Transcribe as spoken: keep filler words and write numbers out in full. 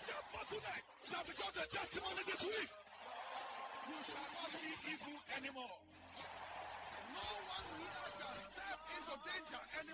Shout tonight shall become the testimony this week. You shall not see evil anymore. No one here shall step into danger anymore.